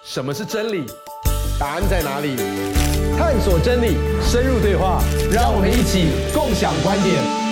什么是真理？答案在哪里？探索真理，深入对话，让我们一起共享观点。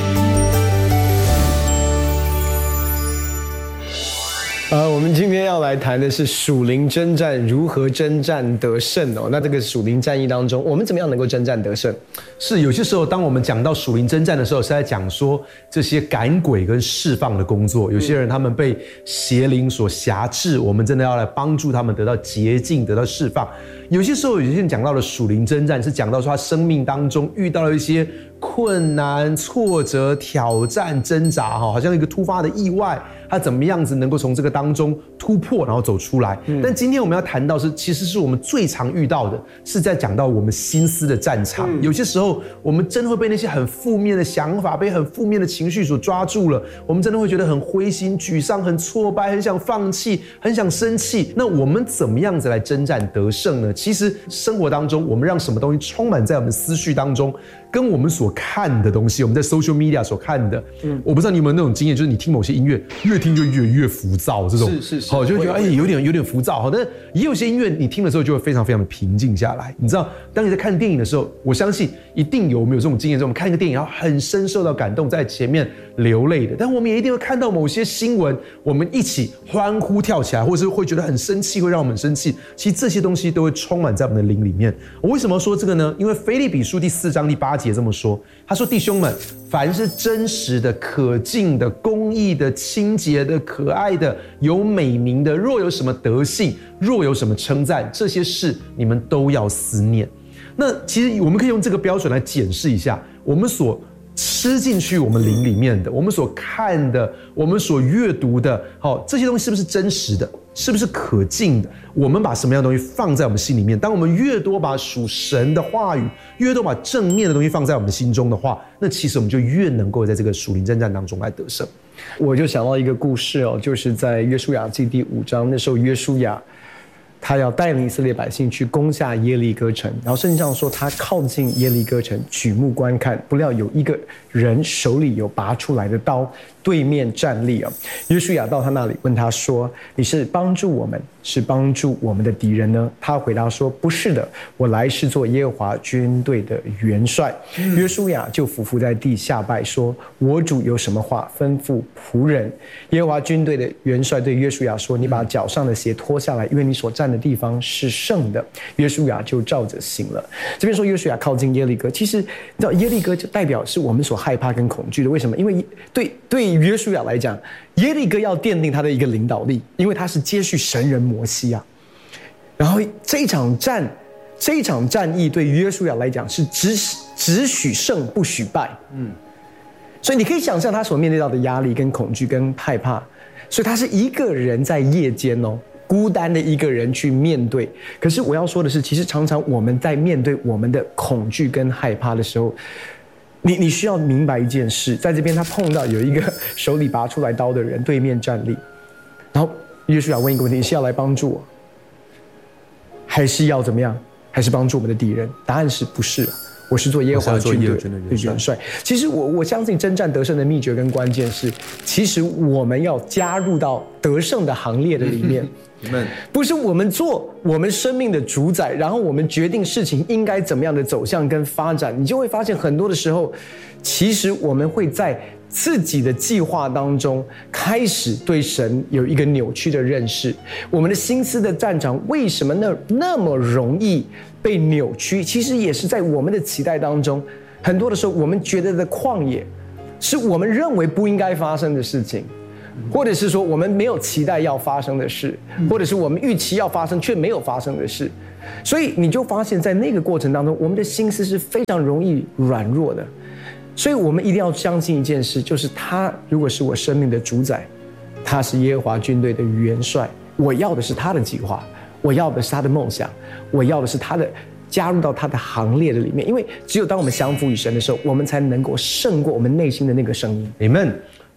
我们今天要来谈的是属灵征战如何征战得胜哦。那这个属灵战役当中，我们怎么样能够征战得胜？是有些时候，当我们讲到属灵征战的时候，是在讲说这些赶鬼跟释放的工作。有些人他们被邪灵所辖制，我们真的要来帮助他们得到洁净，得到释放。有些时候，有些人讲到的属灵征战，是讲到说他生命当中遇到了一些困难、挫折、挑战、挣扎，好像一个突发的意外，他怎么样子能够从这个当中突破，然后走出来。但今天我们要谈到是，其实是我们最常遇到的，是在讲到我们心思的战场。有些时候，我们真的会被那些很负面的想法、被很负面的情绪所抓住了，我们真的会觉得很灰心、沮丧、很挫败、很想放弃、很想生气。那我们怎么样子来征战得胜呢？其实生活当中，我们让什么东西充满在我们思绪当中，跟我们所看的东西，我们在 social media 所看的，我不知道你有没有那种经验，就是你听某些音乐，越听就越浮躁，这种好就会觉得有点浮躁。好，但也有些音乐你听的时候就会非常非常的平静下来。你知道，当你在看电影的时候，我相信一定有没有这种经验，就是我们看一个电影，然后很深受到感动，在前面流泪的。但我们也一定会看到某些新闻，我们一起欢呼跳起来，或是会觉得很生气，会让我们生气。其实这些东西都会充满在我们的灵里面。我为什么说这个呢？因为腓立比书第4章第8节这么说，他说：“弟兄们，凡是真实的、可敬的、公义的、清洁的、可爱的、有美名的，若有什么德性，若有什么称赞，这些事你们都要思念。”那其实我们可以用这个标准来检视一下，我们所吃进去我们灵里面的，我们所看的，我们所阅读的，这些东西是不是真实的？是不是可敬的？我们把什么样的东西放在我们心里面？当我们越多把属神的话语，越多把正面的东西放在我们的心中的话，那其实我们就越能够在这个属灵征战当中来得胜。 我就想到一个故事哦，就是在约书亚记第5章，那时候约书亚他要带领以色列百姓去攻下耶利哥城，然后圣经上说他靠近耶利哥城，举目观看，不料有一个人手里有拔出来的刀，对面站立啊。约书亚到他那里问他说：“你是帮助我们，是帮助我们的敌人呢？”他回答说：“不是的，我来是做耶和华军队的元帅。”约书亚就俯伏在地下拜说：“我主有什么话吩咐仆人？”耶和华军队的元帅对约书亚说：“你把脚上的鞋脱下来，因为你所站的地方是圣的。”约书亚就照着行了。这边说约书亚靠近耶利哥，其实你知道耶利哥就代表是我们所害怕跟恐惧的。为什么？因为对约书亚来讲，耶利哥要奠定他的一个领导力，因为他是接续神人摩西啊。然后这一场战役对约书亚来讲是只许胜不许败。所以你可以想象他所面对到的压力跟恐惧跟害怕，所以他是一个人在夜间孤单的一个人去面对。可是我要说的是，其实常常我们在面对我们的恐惧跟害怕的时候，你需要明白一件事，在这边他碰到有一个手里拔出来刀的人对面站立，然后约书亚问一个问题：你是要来帮助我，还是要怎么样？还是帮助我们的敌人？答案是不是？我是做耶和华军队的元帅。其实我相信征战得胜的秘诀跟关键是，其实我们要加入到得胜的行列的里面。不是我们做我们生命的主宰，然后我们决定事情应该怎么样的走向跟发展，你就会发现很多的时候，其实我们会在自己的计划当中开始对神有一个扭曲的认识。我们的心思的战场为什么那么容易被扭曲？其实也是在我们的期待当中，很多的时候我们觉得的旷野是我们认为不应该发生的事情，或者是说我们没有期待要发生的事，或者是我们预期要发生却没有发生的事。所以你就发现在那个过程当中，我们的心思是非常容易软弱的。所以我们一定要相信一件事，就是他如果是我生命的主宰，他是耶和华军队的元帅，我要的是他的计划，我要的是他的梦想，我要的是他的加入到他的行列的里面。因为只有当我们降服于神的时候，我们才能够胜过我们内心的那个声音。 Amen。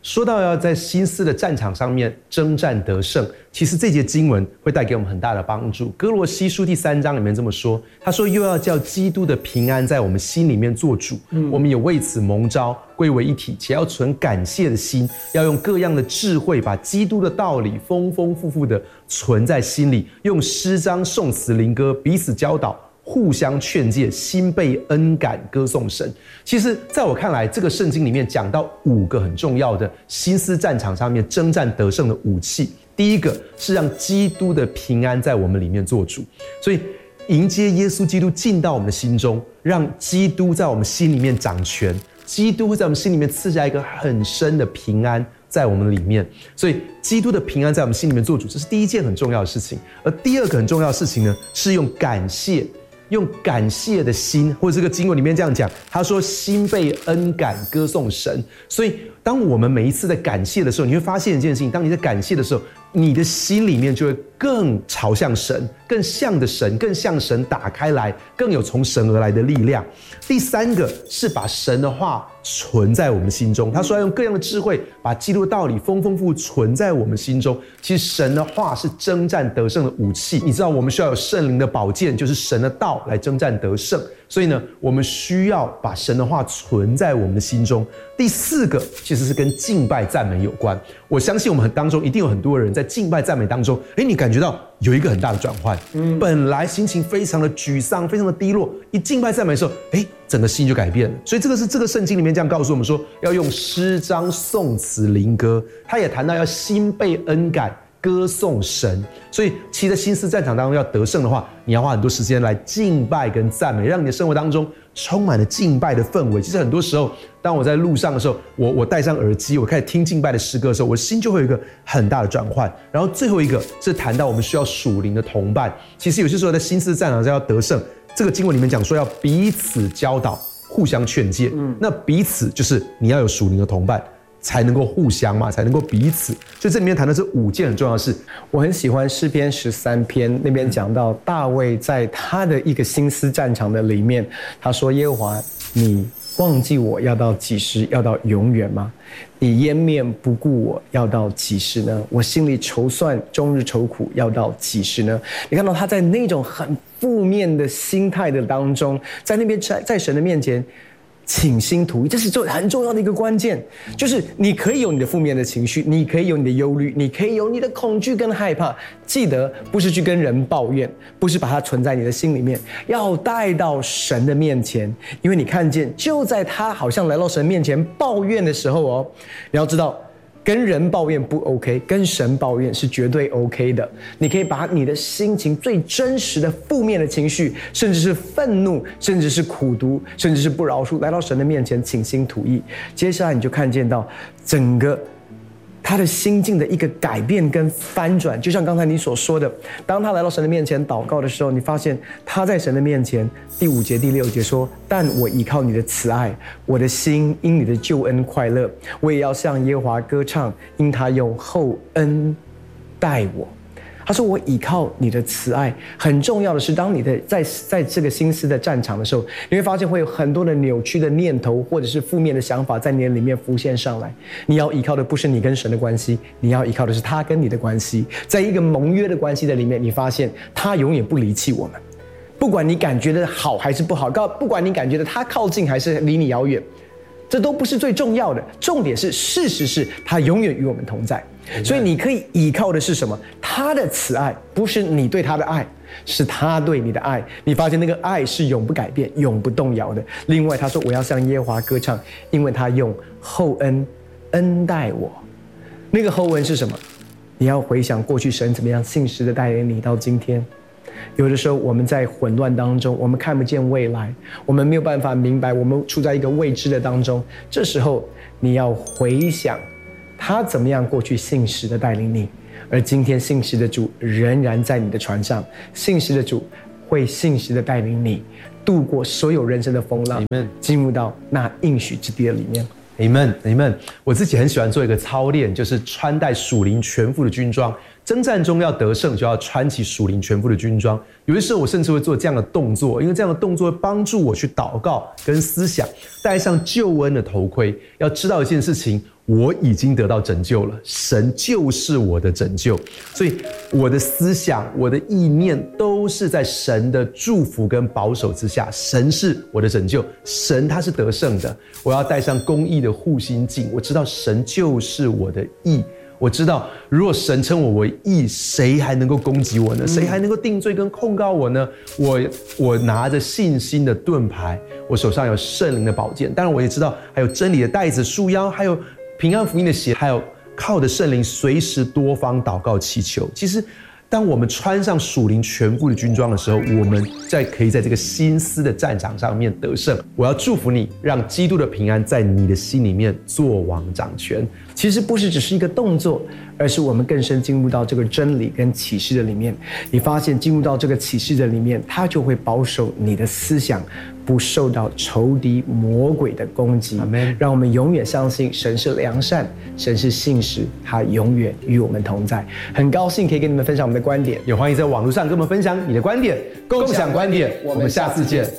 说到要在新斯的战场上面征战得胜，其实这节经文会带给我们很大的帮助。哥罗西书第3章里面这么说，他说又要叫基督的平安在我们心里面做主，我们也为此蒙召归为一体，且要存感谢的心，要用各样的智慧把基督的道理丰丰富富的存在心里，用诗章颂词灵歌彼此教导，互相劝诫，心被恩感，歌颂神。其实在我看来，这个圣经里面讲到5个很重要的新斯战场上面征战得胜的武器。第一个是让基督的平安在我们里面做主，所以迎接耶稣基督进到我们的心中，让基督在我们心里面掌权，基督会在我们心里面赐下一个很深的平安在我们里面，所以基督的平安在我们心里面做主，这是第一件很重要的事情。而第二个很重要的事情呢，是用感谢的心，或者这个经文里面这样讲，他说心被恩感，歌颂神。所以当我们每一次在感谢的时候，你会发现一件事情，当你在感谢的时候，你的心里面就会更朝向神，更向着神，更向神打开来，更有从神而来的力量。第三个是把神的话存在我们心中，他说要用各样的智慧把基督的道理丰丰富富存在我们心中。其实神的话是征战得胜的武器，你知道我们需要有圣灵的宝剑，就是神的道来征战得胜。所以呢，我们需要把神的话存在我们的心中。第四个其实是跟敬拜赞美有关。我相信我们当中一定有很多人在敬拜赞美当中，你感觉到有一个很大的转换，本来心情非常的沮丧，非常的低落，一敬拜赞美的时候，整个心就改变了。所以这个是这个圣经里面这样告诉我们说，要用诗章颂词灵歌。他也谈到要心被恩感，歌颂神。所以其实在新斯战场当中要得胜的话，你要花很多时间来敬拜跟赞美，让你的生活当中充满了敬拜的氛围。其实很多时候当我在路上的时候，我戴上耳机，我开始听敬拜的诗歌的时候，我心就会有一个很大的转换。然后最后一个是谈到我们需要属灵的同伴。其实有些时候在新斯战场上要得胜，这个经文里面讲说要彼此教导，互相劝诫。那彼此就是你要有属灵的同伴，才能够互相嘛，才能够彼此。所以这里面谈的这5件很重要的事。 我很喜欢诗篇13篇那边讲到大卫在他的一个新斯战场的里面，他说耶和华，你忘记我要到几时？要到永远吗？你掩面不顾我要到几时呢？我心里筹算，终日愁苦，要到几时呢？你看到他在那种很负面的心态的当中，在那边在神的面前倾心吐意，这是很重要的一个关键。就是你可以有你的负面的情绪，你可以有你的忧虑，你可以有你的恐惧跟害怕，记得不是去跟人抱怨，不是把它存在你的心里面，要带到神的面前。因为你看见就在他好像来到神面前抱怨的时候你要知道跟人抱怨不 OK， 跟神抱怨是绝对 OK 的。你可以把你的心情最真实的负面的情绪，甚至是愤怒，甚至是苦毒，甚至是不饶恕，来到神的面前倾心吐意。接下来你就看见到整个他的心境的一个改变跟翻转。就像刚才你所说的，当他来到神的面前祷告的时候，你发现他在神的面前，第5节第6节说，但我依靠你的慈爱，我的心因你的救恩快乐，我也要向耶和华歌唱，因他用厚恩待我。他说我倚靠你的慈爱。很重要的是，当你在这个新斯的战场的时候，你会发现会有很多的扭曲的念头或者是负面的想法在你的里面浮现上来。你要依靠的不是你跟神的关系，你要依靠的是他跟你的关系。在一个盟约的关系的里面，你发现他永远不离弃我们，不管你感觉的好还是不好，不管你感觉的他靠近还是离你遥远，这都不是最重要的。重点是事实是他永远与我们同在。所以你可以依靠的是什么？他的慈爱，不是你对他的爱，是他对你的爱。你发现那个爱是永不改变，永不动摇的。另外他说我要向耶和华歌唱，因为他用厚恩恩待我。那个厚恩是什么？你要回想过去神怎么样信实的带领你到今天。有的时候我们在混乱当中，我们看不见未来，我们没有办法明白，我们处在一个未知的当中。这时候你要回想他怎么样过去信实的带领你，而今天信实的主仍然在你的船上，信实的主会信实的带领你度过所有人生的风浪，进入到那应许之地的里面。 Amen Amen。 我自己很喜欢做一个操练，就是穿戴属灵全副的军装。征战中要得胜，就要穿起属灵全副的军装。有的时候我甚至会做这样的动作，因为这样的动作会帮助我去祷告跟思想。戴上救恩的头盔，要知道一件事情， 我已经得到拯救了，神就是我的拯救，所以我的思想、我的意念都是在神的祝福跟保守之下。神是我的拯救，神他是得胜的。我要戴上公义的护心镜，我知道神就是我的义。我知道，如果神称我为义，谁还能够攻击我呢？谁还能够定罪跟控告我呢？我拿着信心的盾牌，我手上有圣灵的宝剑，当然我也知道还有真理的带子束腰，还有平安福音的鞋，还有靠着圣灵随时多方祷告祈求。其实当我们穿上属灵全副的军装的时候，我们可以在这个心思的战场上面得胜。我要祝福你，让基督的平安在你的心里面作王掌权。 其实不是只是一个动作，而是我们更深进入到这个真理跟启示的里面。你发现进入到这个启示的里面，它就会保守你的思想不受到仇敌魔鬼的攻击。 Amen。 让我们永远相信神是良善，神是信实，他永远与我们同在。很高兴可以跟你们分享我们的观点， 也欢迎在网络上跟我们分享你的观点，共享观点。我们下次见。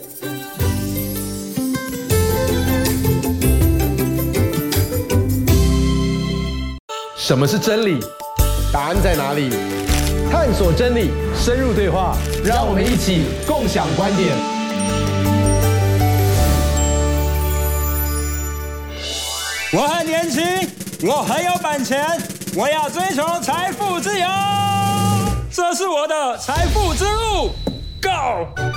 什么是真理？答案在哪里？探索真理，深入对话，让我们一起共享观点。 我很年轻，我很有本钱，我要追求财富自由，这是我的财富之路。Go！